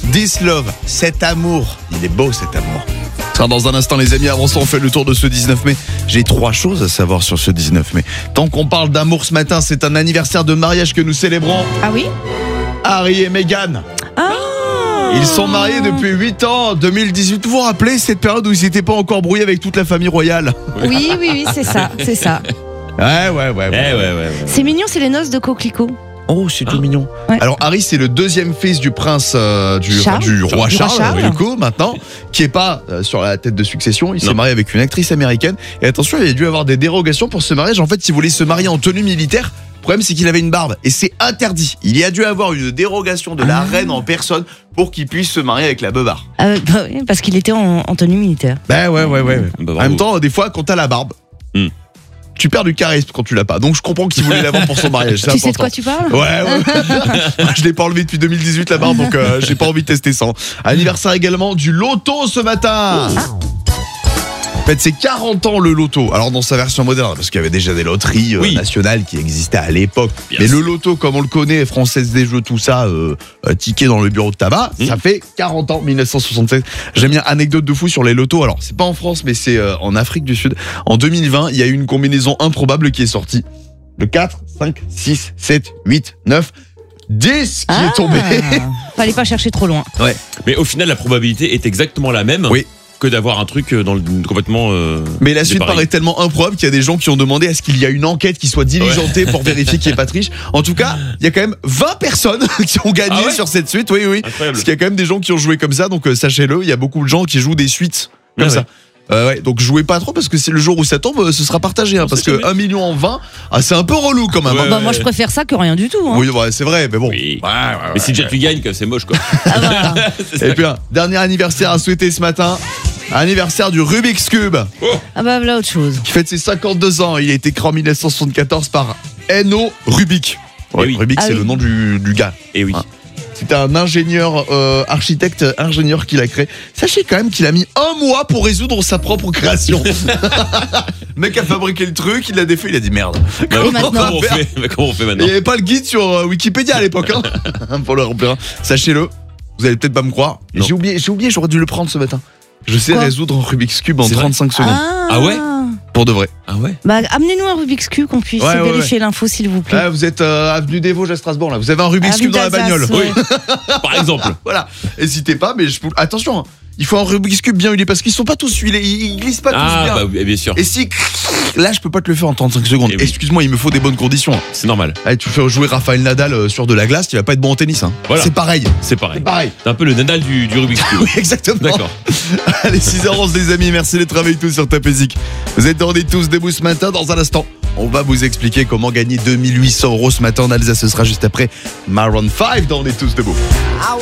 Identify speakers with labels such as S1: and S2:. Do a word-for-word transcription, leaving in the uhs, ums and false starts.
S1: This Love, cet amour. Il est beau cet amour. Ça, dans un instant les amis, avant ça on fait le tour de ce dix-neuf mai. J'ai trois choses à savoir sur ce dix-neuf mai. Tant qu'on parle d'amour ce matin, c'est un anniversaire de mariage que nous célébrons.
S2: Ah oui?
S1: Harry et Meghan.
S2: Ah.
S1: Ils sont mariés depuis huit ans, deux mille dix-huit. Vous vous rappelez cette période où ils n'étaient pas encore brouillés avec toute la famille royale?
S2: Oui, oui, oui, c'est ça, c'est ça.
S1: Ouais, ouais, ouais. ouais.
S3: Eh ouais, ouais, ouais.
S2: C'est mignon, c'est les noces de coquelicot.
S1: Oh, c'est tout mignon.
S2: Ouais.
S1: Alors Harry, c'est le deuxième fils du prince euh, du,
S2: Charles.
S1: du roi
S2: Du roi
S1: Charles,
S2: Charles.
S1: du coup, maintenant, qui est pas euh, sur la tête de succession. Il s'est
S3: Non.
S1: marié avec une actrice américaine. Et attention, il a dû avoir des dérogations pour ce mariage. En fait, s'il voulait se marier en tenue militaire, le problème c'est qu'il avait une barbe et c'est interdit. Il y a dû avoir une dérogation de la
S2: Ah.
S1: reine en personne pour qu'il puisse se marier avec la beubare.
S2: Euh, bah oui, parce qu'il était en, en tenue militaire.
S1: Ben ouais, ouais, ouais. ouais.
S3: Bah,
S1: en
S3: bravo.
S1: même temps, des fois, quand t'as la barbe,
S3: Hmm.
S1: tu perds du charisme quand tu l'as pas. Donc je comprends qu'il voulait l'avoir pour son mariage. C'est
S2: Tu sais de
S1: important.
S2: quoi tu parles?
S1: Ouais, ouais. Je l'ai pas enlevé depuis deux mille dix-huit la barbe, donc euh, j'ai pas envie de tester ça. Anniversaire également du loto ce matin. En fait, c'est quarante ans le loto. Alors dans sa version moderne, parce qu'il y avait déjà des loteries euh,
S3: Oui.
S1: nationales qui existaient à l'époque.
S3: Bien
S1: Mais
S3: sûr.
S1: le loto, comme on le connaît, Française des Jeux, tout ça, euh, euh, ticket dans le bureau de tabac,
S3: Mmh.
S1: ça fait quarante ans, dix-neuf cent soixante-seize. J'aime bien anecdote de fou sur les lotos. Alors c'est pas en France, mais c'est euh, en Afrique du Sud. En deux mille vingt, il y a eu une combinaison improbable qui est sortie. Le quatre, cinq, six, sept, huit, neuf, dix qui est tombé.
S2: Fallait pas chercher trop loin.
S1: Ouais.
S3: Mais au final, la probabilité est exactement la même
S1: Oui.
S3: que d'avoir un truc dans le, complètement. Euh,
S1: Mais la suite
S3: dépareillé.
S1: paraît tellement improbable qu'il y a des gens qui ont demandé à ce qu'il y a une enquête qui soit diligentée pour vérifier qu'il n'y ait pas de triche. En tout cas, il y a quand même vingt personnes qui ont gagné
S3: Ah ouais
S1: sur cette suite. Oui, oui.
S3: Incroyable.
S1: Parce qu'il y a quand même des gens qui ont joué comme ça. Donc euh, sachez-le, il y a beaucoup de gens qui jouent des suites comme
S3: Ah
S1: ça.
S3: ouais.
S1: Euh, ouais, donc jouez pas trop parce que c'est le jour où ça tombe, euh, ce sera partagé. Hein,
S3: On
S1: parce
S3: sait
S1: que
S3: jamais.
S1: un million en vingt, ah, c'est un peu relou quand même.
S3: Ouais,
S1: hein.
S2: Bah, moi, je préfère ça que rien du tout. Hein.
S1: Oui, ouais, c'est vrai, mais bon.
S3: Oui.
S1: Ouais, ouais, ouais,
S3: Mais si déjà
S1: ouais.
S3: tu gagnes, que c'est moche quoi.
S2: Ah bah,
S1: Et puis un dernier anniversaire à souhaiter ce matin. Anniversaire du Rubik's Cube
S2: ah bah voilà autre chose.
S1: qui fête ses cinquante-deux ans. Il a été créé en dix-neuf cent soixante-quatorze par Enno Rubik. Ouais,
S3: Eh oui.
S1: Rubik,
S2: Ah
S1: c'est
S2: oui.
S1: le nom du, du gars.
S3: Et oui.
S1: Ah. C'était un ingénieur, euh, architecte, ingénieur qui l'a créé. Sachez quand même qu'il a mis un mois pour résoudre sa propre création. Le mec a fabriqué le truc, il l'a défait, il a dit merde.
S3: Bah,
S2: Et maintenant
S3: comment, on fait, bah, comment on fait
S1: Et
S3: maintenant
S1: il n'y avait pas le guide sur euh, Wikipédia à l'époque, hein, pour le remplir. Sachez-le, vous allez peut-être pas me croire.
S3: Non.
S1: J'ai oublié, j'ai oublié, j'aurais dû le prendre ce matin. Je sais
S2: Quoi
S1: résoudre un Rubik's Cube en
S3: C'est vrai
S1: trente-cinq secondes.
S3: Ah ouais
S1: Pour de vrai.
S3: Ah ouais.
S2: Bah amenez-nous un Rubik's Cube qu'on puisse
S1: Ouais, ouais,
S2: vérifier l'info s'il vous plaît.
S1: Ah, vous êtes euh, avenue des Vosges à Strasbourg là. Vous avez un Rubik's
S2: Avenue
S1: Cube dans la
S2: d'Alsace,
S1: bagnole.
S2: ouais.
S3: Par exemple.
S1: Voilà. N'hésitez pas, mais je peux... attention, hein. Il faut un Rubik's Cube bien huilé parce qu'ils sont pas tous huilés, ils ils glissent pas tous
S3: Ah
S1: bien.
S3: bah oui, bien sûr.
S1: Et si là, je peux pas te le faire en trente-cinq secondes.
S3: Eh oui.
S1: Excuse-moi, il me faut des bonnes conditions.
S3: C'est normal.
S1: Allez, tu fais jouer Rafael Nadal euh, sur de la glace, tu vas pas être bon en tennis. Hein.
S3: Voilà.
S1: C'est pareil.
S3: C'est pareil.
S1: C'est pareil.
S3: C'est un peu le Nadal du, du Rubik's Cube.
S1: Oui, exactement.
S3: D'accord.
S1: Allez, six heures onze les amis, merci d'être avec nous sur Tapézik. Vous êtes dans des tous debout ce matin. Dans un instant, on va vous expliquer comment gagner deux mille huit cents euros ce matin en Alsace. Ce sera juste après Maroon cinq dans des tous debout.